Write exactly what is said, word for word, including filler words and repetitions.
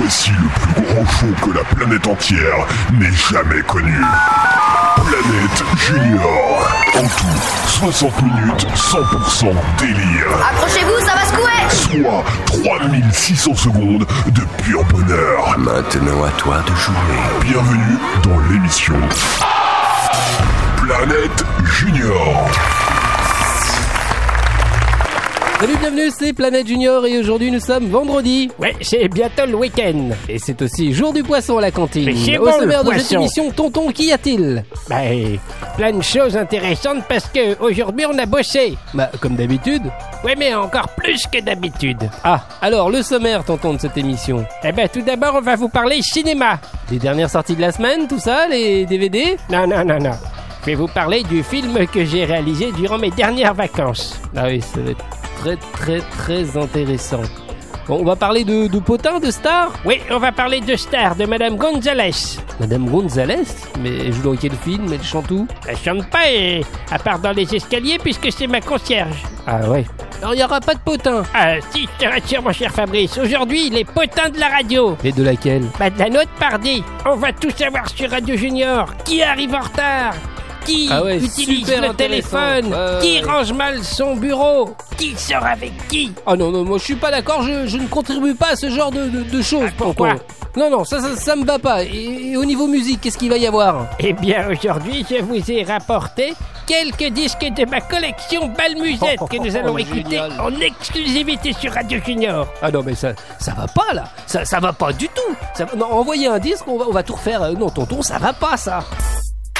Voici le plus gros show que la planète entière n'ait jamais connu. Planète Junior. En tout, soixante minutes, cent pour cent délire. Accrochez-vous, ça va secouer. Soit trois mille six cents secondes de pur bonheur. Maintenant à toi de jouer. Bienvenue dans l'émission Planète Junior. Salut, bienvenue, c'est Planète Junior et aujourd'hui nous sommes vendredi. Ouais, c'est bientôt le week-end. Et c'est aussi jour du poisson à la cantine. Mais c'est Au bon, sommaire le de cette poisson. émission, tonton, qu'y a-t-il? Bah, plein de choses intéressantes parce que aujourd'hui on a bossé. Bah, comme d'habitude. Ouais, mais encore plus que d'habitude. Ah, alors le sommaire, tonton, de cette émission. Eh ben, tout d'abord, on va vous parler cinéma. Les dernières sorties de la semaine, tout ça, les D V D? Non, non, non, non. Je vais vous parler du film que j'ai réalisé durant mes dernières vacances. Ah oui, ça va être très très très intéressant. Bon, on va parler de, de potins, de stars. Oui, on va parler de Star, de Madame Gonzalez. Madame Gonzalez? Mais elle joue dans quel film? Elle chante où? Elle chante pas, et... à part dans les escaliers, puisque c'est ma concierge. Ah ouais. Alors il n'y aura pas de potins. Ah, si, je te rassure, mon cher Fabrice. Aujourd'hui, les potins de la radio. Mais de laquelle? Bah, de la nôtre, pardi. On va tout savoir sur Radio Junior. Qui arrive en retard? Qui Ah ouais, utilise super le intéressant. téléphone? Ouais, Qui ouais. range mal son bureau? Qui sort avec qui? Ah non, non, moi je suis pas d'accord, je, je ne contribue pas à ce genre de, de, de choses. Ah, pourquoi? tonton. Non, non, ça, ça, ça me va pas. Et, et au niveau musique, qu'est-ce qu'il va y avoir? Eh bien, aujourd'hui, je vous ai rapporté quelques disques de ma collection Balmusette que nous allons Oh, écouter génial. en exclusivité sur Radio Junior. Ah non, mais ça, ça va pas là. Ça, ça va pas du tout. Ça, non, envoyez un disque, on va, on va tout refaire. Euh, Non, tonton, ça va pas ça.